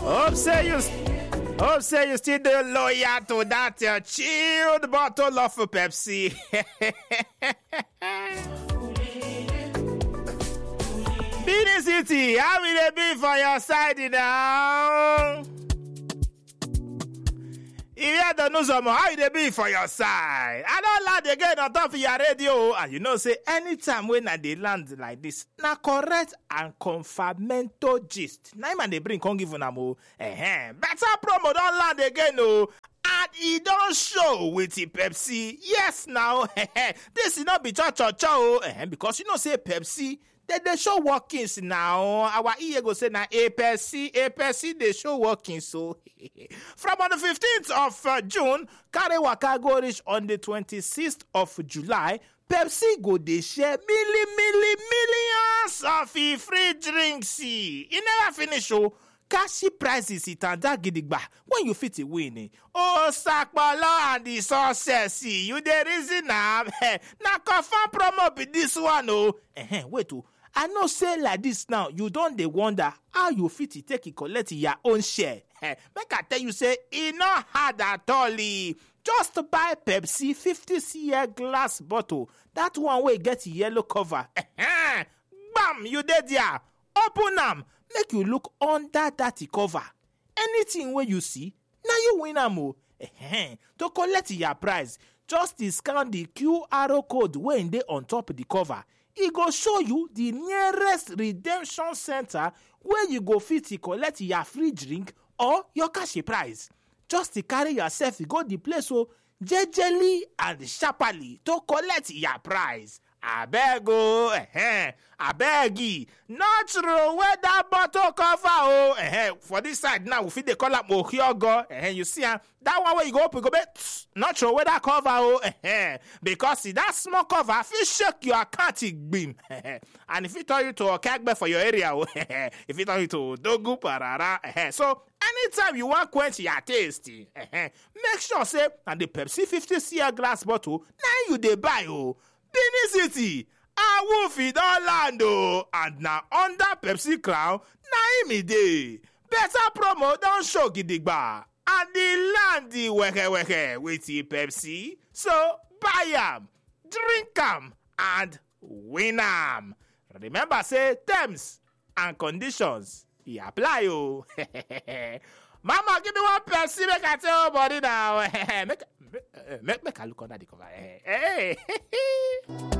Hope say you still dey loyal to that chilled bottle of Pepsi. Benin City, how will it be for your side now? If you don't know some, how will it be for your side? I don't land again on top of your radio. And you know, say anytime when they land like this, na correct and confirmento gist. Now man they bring come give una mo. Better promo don't land again, oh. And it don't show with the Pepsi. Yes, now this is not be cho because you know say Pepsi. They show workings now. Our EA go say na a Pepsi they show workings. So from on the 15th of June, carry waka go reach on the 26th of July. Pepsi go they share millions of free drinks. It never finish. Oh, cash prizes it and that gidigba when you fit a win. Oh, Sakpala and the success. You the reason now. Na confirm promo be this one. Oh, wait. I know say like this now, you don't dey wonder how you fit to take it collect your own share. Make I tell you say, it not hard at all. Just buy Pepsi 50cl glass bottle. That one way get yellow cover. Bam, you dead there. Open them. Make you look under that cover. Anything where you see, now you win am. To collect your prize, just scan the QR code when they on top of the cover. It go show you the nearest redemption center where you go fit to collect your free drink or your cash prize. Just to carry yourself to go the place so jejely and sharply to collect your prize. Abeg o, abeg, not throw away that bottle cover oh. For this side now, we fit dey call am Ohiogo. You see that one where you go open, go be not throw away that cover oh. Because see that small cover fit shake your account gbim. And if it tell you to Okegbe for your area oh, if it tell you to Dogu Parara. So anytime you want quench your taste, make sure say and the Pepsi 50cl glass bottle now you dey buy oh. Benin City, a wolf in Orlando, and now under Pepsi crown, na him dey. Better promo don't show gidigba, and the land the weke with the Pepsi. So buy am, drink am, and win am. Remember say terms and conditions he apply oh. Mama, give me one Pepsi, make I tell body now. Make I look under the cover. Hey.